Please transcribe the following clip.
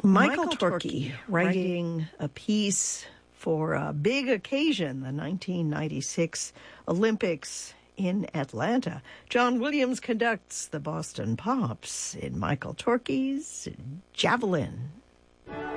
Michael Torkey writing a piece for a big occasion, the 1996 Olympics in Atlanta. John Williams conducts the Boston Pops in Michael Torkey's Javelin.